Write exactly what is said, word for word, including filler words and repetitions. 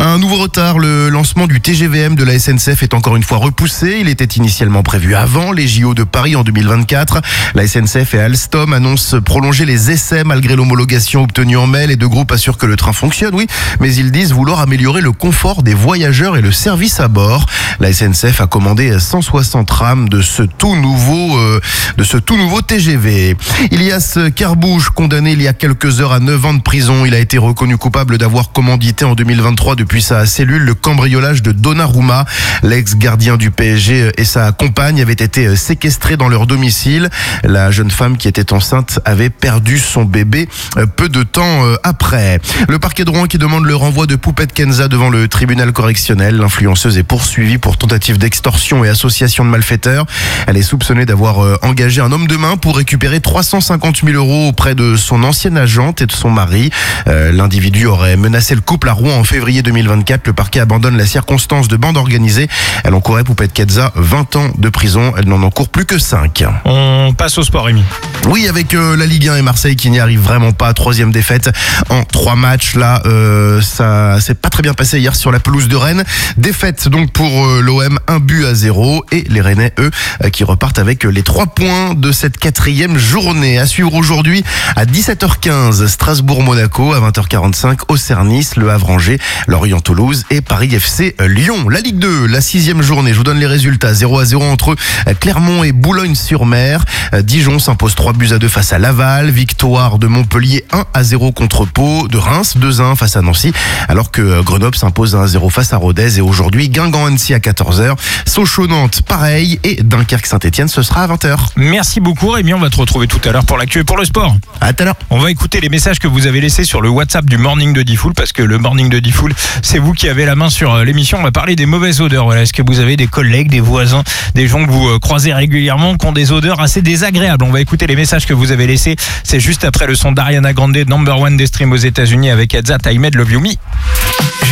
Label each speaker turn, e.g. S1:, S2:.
S1: Un nouveau retard, le lancement du T G V M de la S N C F est encore une fois repoussé. Il était initialement prévu avant les J O de Paris en deux mille vingt-quatre. La S N C F et Alstom annoncent prolonger les essais malgré l'homologation obtenue en mai. Les deux groupes assurent que le train fonctionne, oui, mais ils disent vouloir améliorer le confort des voyageurs et le service à bord. La S N C F a commandé cent soixante rames de ce tout nouveau, euh, de ce tout nouveau T G V. Ilias Kerbouje, condamné il y a quelques heures à neuf ans de prison. Il a été reconnu coupable d'avoir commandité en deux mille vingt-trois depuis sa cellule le cambriolage de Donnarumma. L'ex-gardien du P S G et sa compagne avaient été séquestrés dans leur domicile. La jeune femme qui était enceinte avait perdu son bébé peu de temps après. Le parquet de Rouen qui demande le renvoi de Poupette Kenza devant le tribunal correctionnel. L'influenceuse est poursuivie pour tentative d'extorsion et association de malfaiteurs. Elle est soupçonnée d'avoir engagé un homme de main pour récupérer trois cent cinquante mille euros auprès de son ancienne agente et de son mari. Euh, l'individu aurait menacé le couple à Rouen en février deux mille vingt-quatre. Le parquet abandonne la circonstance de bande organisée. Elle encourait, Poupette Kenza, vingt ans de prison. Elle n'en encourt plus que cinq.
S2: On passe au sport, Rémi.
S1: Oui, avec euh, la Ligue un et Marseille qui n'y arrive vraiment pas. Troisième défaite en trois matchs. Là, euh, ça s'est pas très bien passé hier sur la pelouse de Rennes. Défaite donc pour euh, l'O M, un but à zéro. Et les Rennais, eux, euh, qui repartent avec les trois points de cette quatrième journée. À suivre aujourd'hui à dix-sept heures quinze, Strasbourg-Monaco. À vingt heures quarante-cinq, Auxerre-Nice, Le Havre-Angers, Lorient-Toulouse et Paris F C Lyon. La Ligue deux, la sixième journée. Je vous donne les résultats. zéro à zéro entre Clermont et Boulogne-sur-Mer. Dijon s'impose trois buts à deux face à Laval. Victoire de Montpellier un à zéro contre Pau. De Reims deux à un face à Nancy. Alors que Grenoble s'impose un à zéro face à Rodez. Et aujourd'hui, Guingamp-Annecy à quatorze heures. Sochaux-Nantes, pareil. Et Dunkerque-Saint-Etienne, ce sera à vingt heures.
S2: Merci beaucoup, Rémi. On va te retrouver tout à l'heure pour l'actu et pour le sport.
S1: À tout à l'heure.
S2: On va écouter les messages que vous avez laissés sur le WhatsApp du Morning de Diffoul, parce que le Morning de Diffoul, c'est vous qui avez la main sur l'émission. On va parler des mauvaises odeurs. Voilà. Est-ce que vous avez des collègues, des voisins, des gens que vous croisez régulièrement qui ont des odeurs assez désagréables? On va écouter les messages que vous avez laissés. C'est juste après le son d'Ariana Grande, number one des streams aux États-Unis avec Adza, I Made Love You Me.